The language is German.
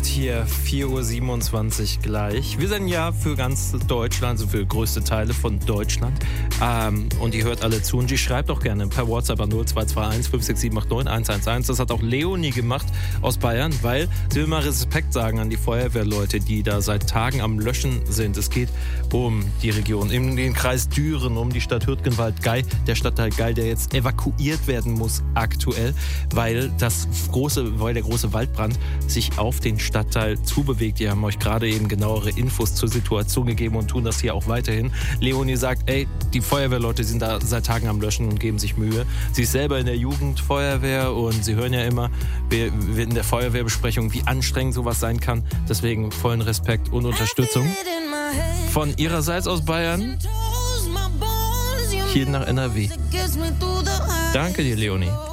gemacht hier, 4:27 Uhr gleich. Wir sind ja für ganz Deutschland, also für größte Teile von Deutschland. Und ihr hört alle zu und ihr schreibt auch gerne per WhatsApp an 0221 56789 111. Das hat auch Leonie gemacht aus Bayern, weil sie will mal Respekt sagen an die Feuerwehrleute, die da seit Tagen am Löschen sind. Es geht um die Region, in den Kreis Düren, um die Stadt Hürtgenwald-Gei, der Stadtteil Gei, der jetzt evakuiert werden muss aktuell, weil der große Waldbrand sich auf den Stadtteil zubewegt. Die haben euch gerade eben genauere Infos zur Situation gegeben und tun das hier auch weiterhin. Leonie sagt, die Feuerwehrleute sind da seit Tagen am Löschen und geben sich Mühe. Sie ist selber in der Jugendfeuerwehr und sie hören ja immer in der Feuerwehrbesprechung, wie anstrengend sowas sein kann. Deswegen vollen Respekt und Unterstützung von ihrerseits aus Bayern hier nach NRW. Danke dir, Leonie.